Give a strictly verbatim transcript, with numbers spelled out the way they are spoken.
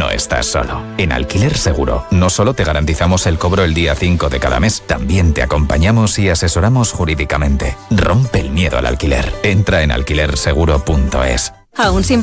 no estás solo. En Alquiler Seguro, no solo te garantizamos el cobro el día cinco de cada mes, también te acompañamos y asesoramos jurídicamente. Rompe el miedo al alquiler. Entra en alquiler seguro punto es. ¿Aún sin